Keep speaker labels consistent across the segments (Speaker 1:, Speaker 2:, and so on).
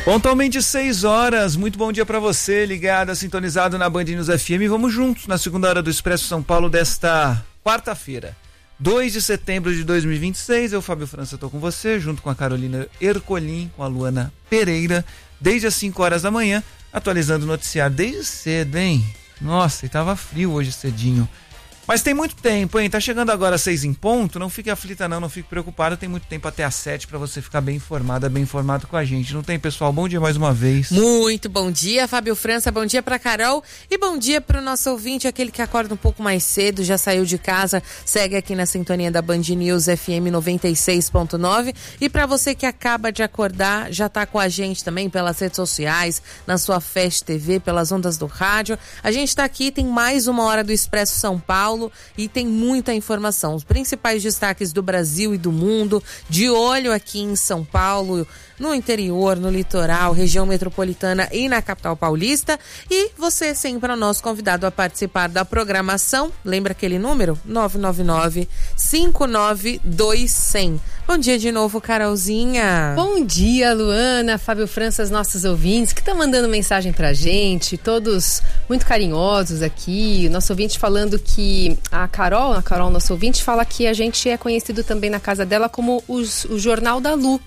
Speaker 1: Pontualmente 6 horas, muito bom dia para você, ligado, sintonizado na Band News FM. Vamos juntos na segunda hora do Expresso São Paulo desta quarta-feira, 2 de setembro de 2026. Eu, Fábio França, estou com você, junto com a Carolina Ercolim, com a Luana Pereira, desde as 5 horas da manhã, atualizando o noticiário desde cedo, hein? Nossa, e tava frio hoje cedinho. Mas tem muito tempo, hein? Tá chegando agora às 6 em ponto, não fique aflita não fique preocupada, tem muito tempo até às 7 para você ficar bem informada, bem informado com a gente. Não tem, pessoal? Bom dia mais uma vez.
Speaker 2: Muito bom dia, Fábio França, bom dia pra Carol e bom dia pro nosso ouvinte, aquele que acorda um pouco mais cedo, já saiu de casa, segue aqui na sintonia da Band News FM 96.9 e pra você que acaba de acordar, já tá com a gente também pelas redes sociais, na sua Fast TV, pelas ondas do rádio. A gente tá aqui, tem mais uma hora do Expresso São Paulo e tem muita informação, os principais destaques do Brasil e do mundo, de olho aqui em São Paulo, no interior, no litoral, região metropolitana e na capital paulista. E você sempre é o nosso convidado a participar da programação. Lembra aquele número? 999-592-100. Bom dia de novo, Carolzinha.
Speaker 3: Bom dia, Luana, Fábio França, os nossos ouvintes que estão mandando mensagem pra gente, todos muito carinhosos aqui. Nosso ouvinte falando que a Carol, nosso ouvinte, fala que a gente é conhecido também na casa dela como o Jornal da Lu.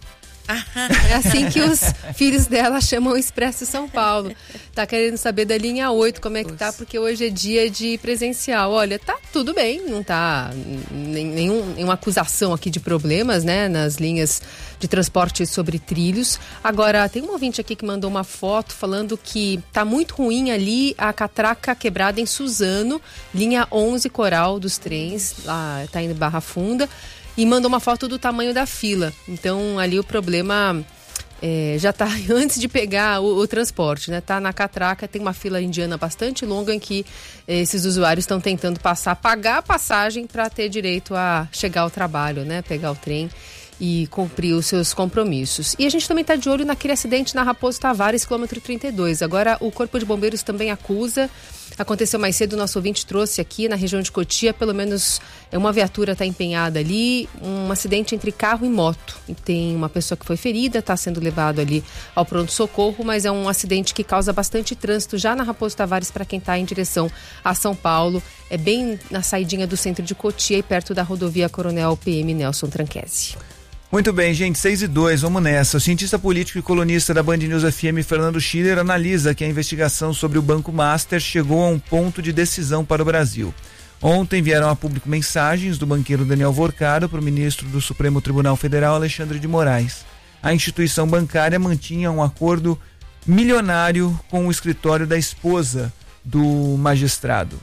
Speaker 3: É assim que os filhos dela chamam o Expresso São Paulo. Tá querendo saber da linha 8, como é que tá, porque hoje é dia de presencial. Olha, tá tudo bem, não tá nenhuma acusação aqui de problemas, né, nas linhas de transporte sobre trilhos. Agora, tem um ouvinte aqui que mandou uma foto falando que tá muito ruim ali a catraca quebrada em Suzano, linha 11 Coral dos trens, lá tá indo Barra Funda. E mandou uma foto do tamanho da fila. Então, ali o problema já está antes de pegar o transporte, né? Tá na catraca, tem uma fila indiana bastante longa em que esses usuários estão tentando pagar a passagem para ter direito a chegar ao trabalho, né? Pegar o trem e cumprir os seus compromissos. E a gente também está de olho naquele acidente na Raposo Tavares, quilômetro 32. Agora, o Corpo de Bombeiros também acusa. Aconteceu mais cedo, o nosso ouvinte trouxe aqui na região de Cotia, pelo menos uma viatura está empenhada ali, um acidente entre carro e moto. E tem uma pessoa que foi ferida, está sendo levado ali ao pronto-socorro, mas é um acidente que causa bastante trânsito já na Raposo Tavares para quem está em direção a São Paulo. É bem na saidinha do centro de Cotia e perto da rodovia Coronel PM Nelson Tranquese.
Speaker 1: Muito bem, gente, 6:02, vamos nessa. O cientista político e colunista da Band News FM, Fernando Schiller, analisa que a investigação sobre o Banco Master chegou a um ponto de decisão para o Brasil. Ontem vieram a público mensagens do banqueiro Daniel Vorcado para o ministro do Supremo Tribunal Federal, Alexandre de Moraes. A instituição bancária mantinha um acordo milionário com o escritório da esposa do magistrado.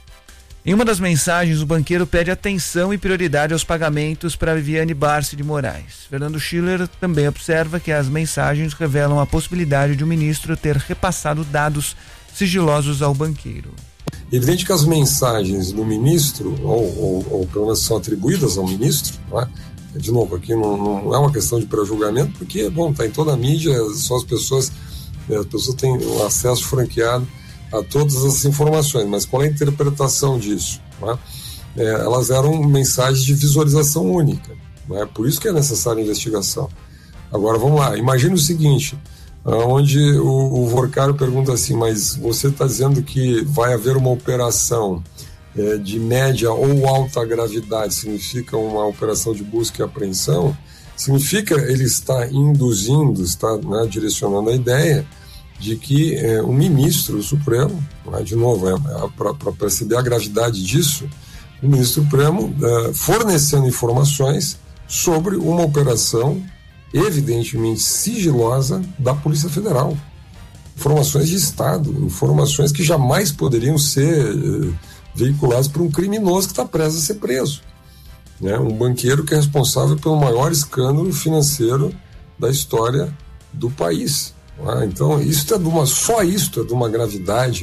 Speaker 1: Em uma das mensagens, o banqueiro pede atenção e prioridade aos pagamentos para Viviane Barsi de Moraes. Fernando Schiller também observa que as mensagens revelam a possibilidade de o ministro ter repassado dados sigilosos ao banqueiro.
Speaker 4: É evidente que as mensagens do ministro, ou pelo menos são atribuídas ao ministro, não é? De novo, aqui não é uma questão de pré-julgamento, porque, está em toda a mídia, só as pessoas têm um acesso franqueado a todas as informações, mas qual é a interpretação disso? Não é? Elas eram mensagens de visualização única, não é? Por isso que é necessária investigação. Agora, vamos lá, imagine o seguinte, onde o Vorcário pergunta assim, mas você está dizendo que vai haver uma operação de média ou alta gravidade, significa uma operação de busca e apreensão, significa ele está induzindo, está, né, direcionando a ideia de que o ministro do Supremo, de novo, para perceber a gravidade disso, o ministro Supremo fornecendo informações sobre uma operação evidentemente sigilosa da Polícia Federal. Informações de Estado, informações que jamais poderiam ser veiculadas por um criminoso que está prestes a ser preso. Né? Um banqueiro que é responsável pelo maior escândalo financeiro da história do país. Então, só isso é de uma gravidade.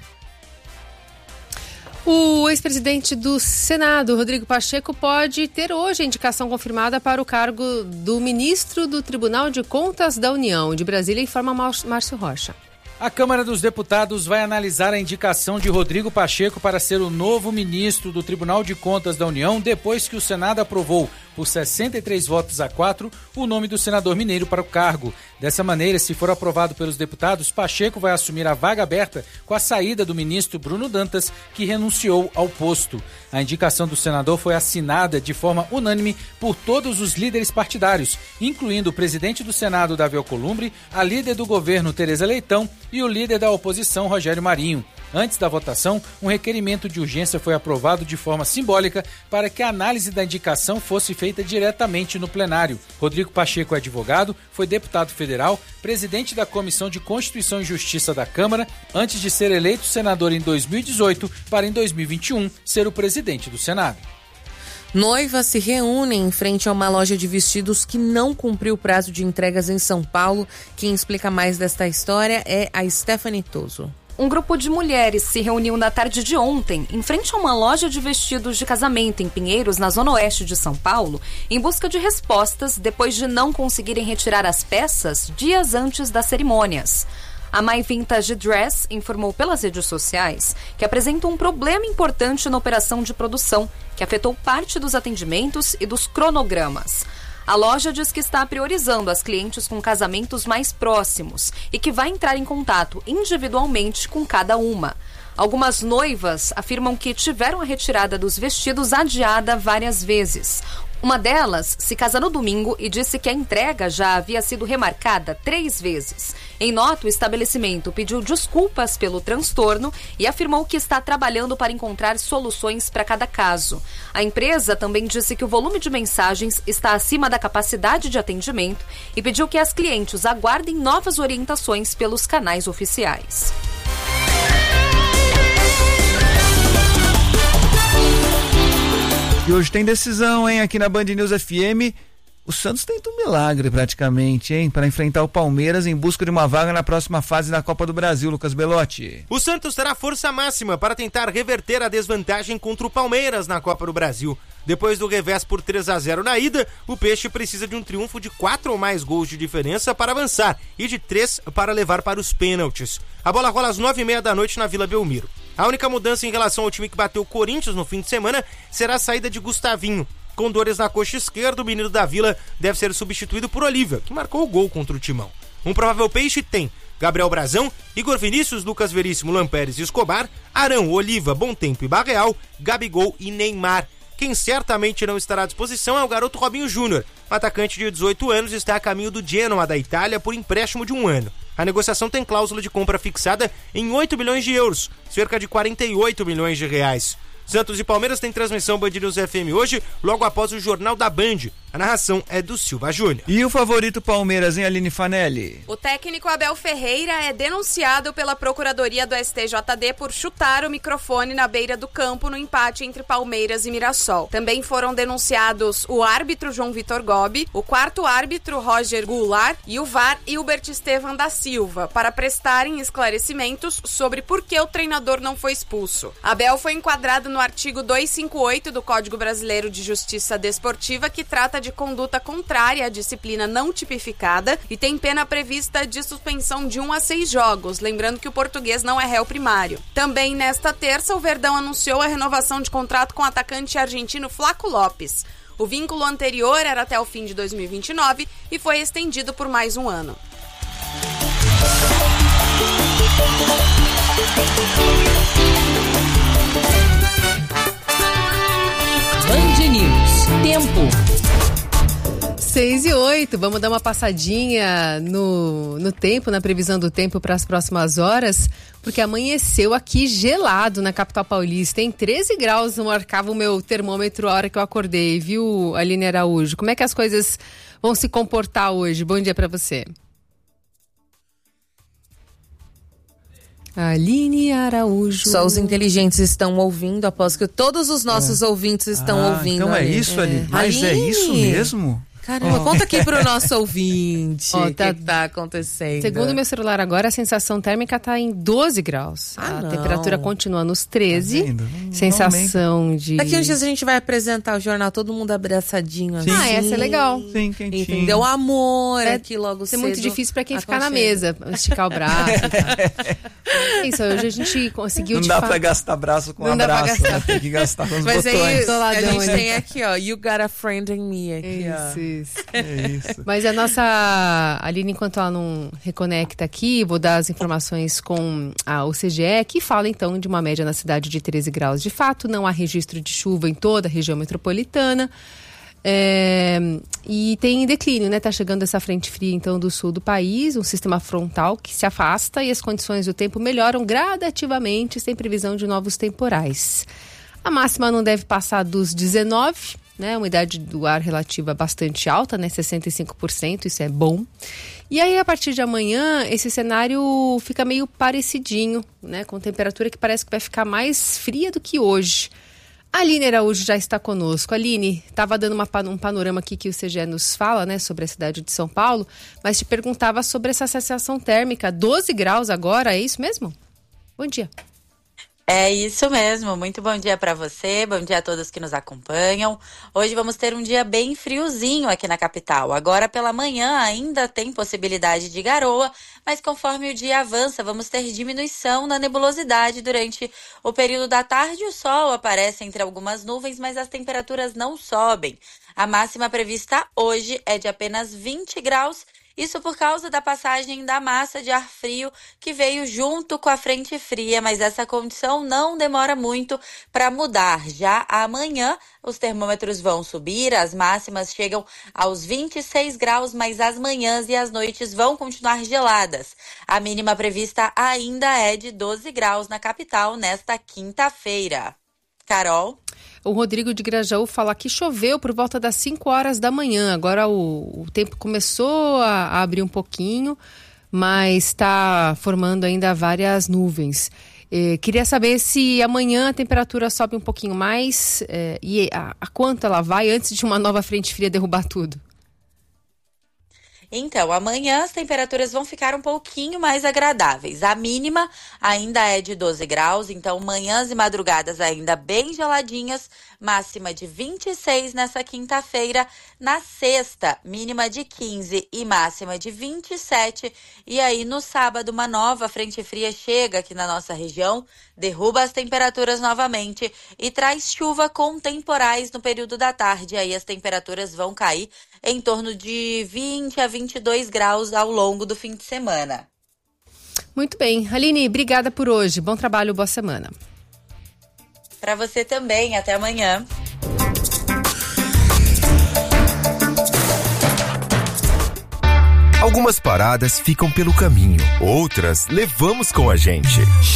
Speaker 3: O ex-presidente do Senado, Rodrigo Pacheco, pode ter hoje a indicação confirmada para o cargo do ministro do Tribunal de Contas da União. De Brasília, informa Márcio Rocha.
Speaker 5: A Câmara dos Deputados vai analisar a indicação de Rodrigo Pacheco para ser o novo ministro do Tribunal de Contas da União, depois que o Senado aprovou, por 63 votos a 4, o nome do senador mineiro para o cargo. Dessa maneira, se for aprovado pelos deputados, Pacheco vai assumir a vaga aberta com a saída do ministro Bruno Dantas, que renunciou ao posto. A indicação do senador foi assinada de forma unânime por todos os líderes partidários, incluindo o presidente do Senado, Davi Alcolumbre, a líder do governo, Tereza Leitão, e o líder da oposição, Rogério Marinho. Antes da votação, um requerimento de urgência foi aprovado de forma simbólica para que a análise da indicação fosse feita diretamente no plenário. Rodrigo Pacheco é advogado, foi deputado federal, presidente da Comissão de Constituição e Justiça da Câmara, antes de ser eleito senador em 2018 para em 2021 ser o presidente do Senado.
Speaker 2: Noivas se reúnem em frente a uma loja de vestidos que não cumpriu o prazo de entregas em São Paulo. Quem explica mais desta história é a Stephanie Toso.
Speaker 6: Um grupo de mulheres se reuniu na tarde de ontem, em frente a uma loja de vestidos de casamento em Pinheiros, na zona oeste de São Paulo, em busca de respostas depois de não conseguirem retirar as peças dias antes das cerimônias. A My Vintage Dress informou pelas redes sociais que apresenta um problema importante na operação de produção, que afetou parte dos atendimentos e dos cronogramas. A loja diz que está priorizando as clientes com casamentos mais próximos e que vai entrar em contato individualmente com cada uma. Algumas noivas afirmam que tiveram a retirada dos vestidos adiada várias vezes. Uma delas se casa no domingo e disse que a entrega já havia sido remarcada 3 vezes. Em nota, o estabelecimento pediu desculpas pelo transtorno e afirmou que está trabalhando para encontrar soluções para cada caso. A empresa também disse que o volume de mensagens está acima da capacidade de atendimento e pediu que as clientes aguardem novas orientações pelos canais oficiais.
Speaker 1: E hoje tem decisão, hein, aqui na Band News FM. O Santos tenta um milagre praticamente, hein, para enfrentar o Palmeiras em busca de uma vaga na próxima fase da Copa do Brasil, Lucas Belotti.
Speaker 7: O Santos terá força máxima para tentar reverter a desvantagem contra o Palmeiras na Copa do Brasil. Depois do revés por 3-0 na ida, o Peixe precisa de um triunfo de 4 ou mais gols de diferença para avançar e de 3 para levar para os pênaltis. A bola rola às 9h30 da noite na Vila Belmiro. A única mudança em relação ao time que bateu o Corinthians no fim de semana será a saída de Gustavinho. Com dores na coxa esquerda, o menino da Vila deve ser substituído por Olívia, que marcou o gol contra o Timão. Um provável Peixe tem Gabriel Brazão, Igor Vinícius, Lucas Veríssimo, Lampérez e Escobar, Arão, Oliva, Bontempo e Barreal, Gabigol e Neymar. Quem certamente não estará à disposição é o garoto Robinho Júnior. O atacante de 18 anos está a caminho do Genoa da Itália por empréstimo de 1 ano. A negociação tem cláusula de compra fixada em 8 milhões de euros, cerca de 48 milhões de reais. Santos e Palmeiras têm transmissão Band News FM hoje, logo após o Jornal da Band. A narração é do Silva Júnior.
Speaker 1: E o favorito Palmeiras, hein, Aline Fanelli?
Speaker 8: O técnico Abel Ferreira é denunciado pela Procuradoria do STJD por chutar o microfone na beira do campo no empate entre Palmeiras e Mirassol. Também foram denunciados o árbitro João Vitor Gobi, o quarto árbitro Roger Goulart e o VAR Hilbert Estevam da Silva, para prestarem esclarecimentos sobre por que o treinador não foi expulso. Abel foi enquadrado no artigo 258 do Código Brasileiro de Justiça Desportiva, que trata de conduta contrária à disciplina não tipificada e tem pena prevista de suspensão de 1 a 6 jogos, lembrando que o português não é réu primário. Também nesta terça, o Verdão anunciou a renovação de contrato com o atacante argentino Flaco Lopes. O vínculo anterior era até o fim de 2029 e foi estendido por mais 1 ano.
Speaker 9: Band News. Tempo.
Speaker 3: 6:08, vamos dar uma passadinha no tempo, na previsão do tempo para as próximas horas, porque amanheceu aqui gelado na capital paulista, em 13 graus marcava o meu termômetro a hora que eu acordei, viu, Aline Araújo? Como é que as coisas vão se comportar hoje? Bom dia para você. Aline Araújo.
Speaker 2: Só os inteligentes estão ouvindo, após que todos os nossos ouvintes estão ouvindo.
Speaker 1: Então é
Speaker 2: Aline.
Speaker 1: isso, Aline? Mas
Speaker 2: Aline,
Speaker 1: é isso mesmo?
Speaker 2: Caramba, conta aqui pro nosso ouvinte o que tá acontecendo.
Speaker 3: Segundo meu celular agora, a sensação térmica tá em 12 graus. A temperatura continua nos 13. Sensação de...
Speaker 2: Daqui uns dias a gente vai apresentar o jornal, todo mundo abraçadinho.
Speaker 3: Sim.
Speaker 2: Assim.
Speaker 3: Essa é legal.
Speaker 1: Sim, quentinho.
Speaker 2: Entendeu? Amor aqui logo cedo.
Speaker 3: É muito difícil pra quem ficar na mesa, esticar o braço. É isso, hoje a gente conseguiu...
Speaker 1: Não dá pra gastar braço com abraço, né? Tem que gastar com os botões.
Speaker 2: Mas aí, a gente tem aqui, ó, you got a friend in me. Aqui,
Speaker 3: isso.
Speaker 1: É isso.
Speaker 3: Mas a nossa Aline, enquanto ela não reconecta aqui, vou dar as informações com a OCGE, que fala então de uma média na cidade de 13 graus. De fato, não há registro de chuva em toda a região metropolitana. E tem declínio, né? Tá chegando essa frente fria então do sul do país, um sistema frontal que se afasta e as condições do tempo melhoram gradativamente, sem previsão de novos temporais. A máxima não deve passar dos 19, né? A umidade do ar relativa bastante alta, né? 65%, isso é bom. E aí, a partir de amanhã, esse cenário fica meio parecidinho, né? Com temperatura que parece que vai ficar mais fria do que hoje. A Aline Araújo já está conosco. Aline, estava dando um panorama aqui que o CGE nos fala, né, sobre a cidade de São Paulo, mas te perguntava sobre essa sensação térmica. 12 graus agora, é isso mesmo? Bom dia.
Speaker 10: É isso mesmo, muito bom dia para você, bom dia a todos que nos acompanham. Hoje vamos ter um dia bem friozinho aqui na capital. Agora pela manhã ainda tem possibilidade de garoa, mas conforme o dia avança vamos ter diminuição na nebulosidade durante o período da tarde. O sol aparece entre algumas nuvens, mas as temperaturas não sobem. A máxima prevista hoje é de apenas 20 graus. Isso por causa da passagem da massa de ar frio que veio junto com a frente fria, mas essa condição não demora muito para mudar. Já amanhã, os termômetros vão subir, as máximas chegam aos 26 graus, mas as manhãs e as noites vão continuar geladas. A mínima prevista ainda é de 12 graus na capital nesta quinta-feira. Carol?
Speaker 3: O Rodrigo de Grajaú fala que choveu por volta das 5 horas da manhã. Agora o tempo começou a abrir um pouquinho, mas está formando ainda várias nuvens. Queria saber se amanhã a temperatura sobe um pouquinho mais e a quanto ela vai antes de uma nova frente fria derrubar tudo.
Speaker 10: Então, amanhã as temperaturas vão ficar um pouquinho mais agradáveis. A mínima ainda é de 12 graus, então manhãs e madrugadas ainda bem geladinhas, máxima de 26 nessa quinta-feira. Na sexta, mínima de 15 e máxima de 27. E aí no sábado uma nova frente fria chega aqui na nossa região, derruba as temperaturas novamente e traz chuva com temporais no período da tarde. Aí as temperaturas vão cair em torno de 20 a 22 graus ao longo do fim de semana.
Speaker 3: Muito bem. Aline, obrigada por hoje. Bom trabalho, boa semana.
Speaker 10: Para você também. Até amanhã.
Speaker 11: Algumas paradas ficam pelo caminho, outras levamos com a gente.